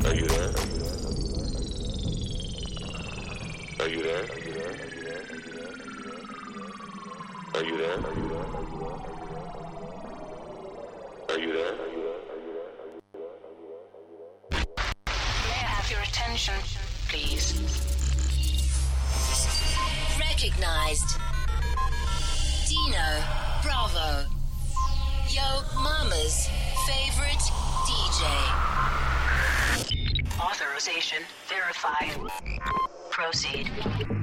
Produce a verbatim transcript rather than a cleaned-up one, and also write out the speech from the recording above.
Are you there? Are you there? Are you there? Are you there? May I have your attention, please? Recognized. Dino Bravo. Yo Mama's favorite D J. Authorization verified. Proceed.